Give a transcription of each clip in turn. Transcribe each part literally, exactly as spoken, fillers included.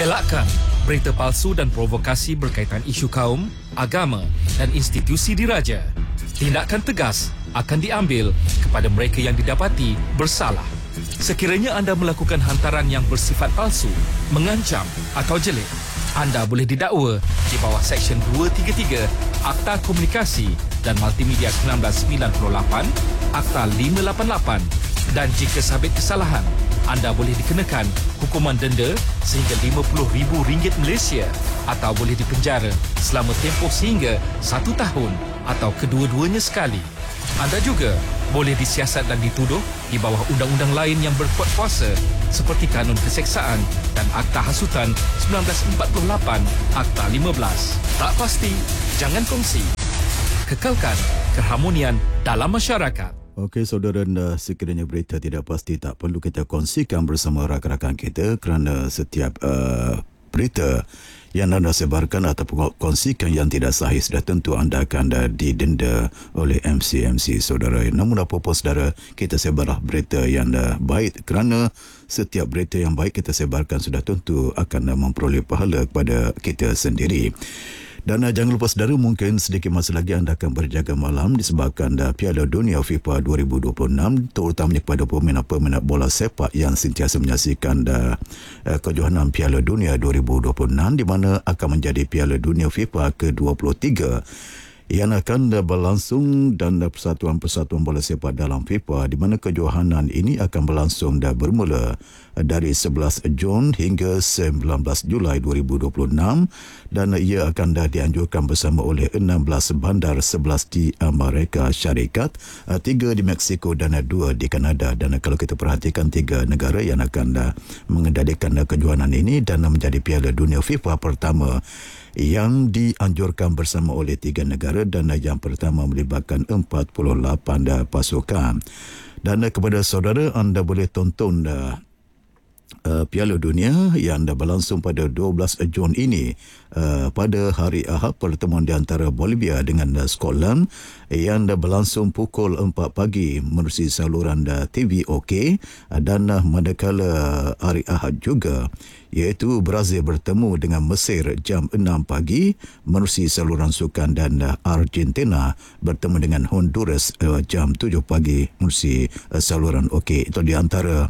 Elakkan berita palsu dan provokasi berkaitan isu kaum, agama dan institusi diraja. Tindakan tegas akan diambil kepada mereka yang didapati bersalah. Sekiranya anda melakukan hantaran yang bersifat palsu, mengancam atau jelik, anda boleh didakwa di bawah Seksyen dua tiga tiga Akta Komunikasi dan Multimedia seribu sembilan ratus sembilan puluh lapan, Akta lima lapan lapan, dan jika sabit kesalahan, anda boleh dikenakan hukuman denda sehingga lima puluh ribu ringgit Malaysia atau boleh dipenjara selama tempoh sehingga satu tahun atau kedua-duanya sekali. Anda juga boleh disiasat dan dituduh di bawah undang-undang lain yang berkuat kuasa seperti Kanun Keseksaan dan Akta Hasutan seribu sembilan ratus empat puluh lapan, Akta lima belas. Tak pasti, jangan kongsi. Kekalkan keharmonian dalam masyarakat. Okey, saudara, sekiranya berita tidak pasti tak perlu kita kongsikan bersama rakan-rakan kita kerana setiap uh, berita yang anda sebarkan ataupun kongsikan yang tidak sahih sudah tentu anda akan uh, didenda oleh M C M C, saudara. Namun apapun, saudara, kita sebarlah berita yang uh, baik kerana setiap berita yang baik kita sebarkan sudah tentu akan uh, memperoleh pahala kepada kita sendiri. Dan uh, jangan lupa, saudara, mungkin sedikit masa lagi anda akan berjaga malam disebabkan uh, Piala Dunia FIFA dua ribu dua puluh enam, terutamanya kepada peminat-peminat bola sepak yang sentiasa menyaksikan uh, uh, kejohanan Piala Dunia dua ribu dua puluh enam, di mana akan menjadi Piala Dunia FIFA ke dua puluh tiga yang akan berlangsung, dan persatuan-persatuan bola sepak dalam FIFA, di mana kejohanan ini akan berlangsung dan bermula dari sebelas Jun hingga sembilan belas Julai dua ribu dua puluh enam, dan ia akan dah dianjurkan bersama oleh enam belas bandar, sebelas di Amerika Syarikat, tiga di Mexico dan dua di Kanada. Dan kalau kita perhatikan, tiga negara yang akan dah mengendalikan kejohanan ini dan menjadi Piala Dunia FIFA pertama yang dianjurkan bersama oleh tiga negara, dan yang pertama melibatkan empat puluh lapan pasukan. Dan kepada saudara, anda boleh tonton uh, uh, Piala Dunia yang dah berlangsung pada dua belas Jun ini uh, pada hari Ahad, pertemuan di antara Bolivia dengan uh, Scotland yang dah berlangsung pukul empat pagi menerusi saluran uh, T V OK, uh, dan uh, manakala hari Ahad juga, iaitu Brazil bertemu dengan Mesir jam enam pagi menerusi saluran sukan, dan uh, Argentina bertemu dengan Honduras uh, jam tujuh pagi menerusi uh, saluran OK. Itu di antara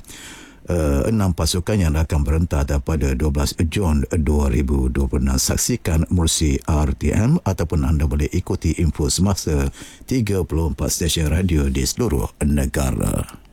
Uh, enam pasukan yang akan berentas pada dua belas Jun dua ribu dua puluh enam. Saksikan melalui R T M ataupun anda boleh ikuti info semasa tiga puluh empat stesen radio di seluruh negara.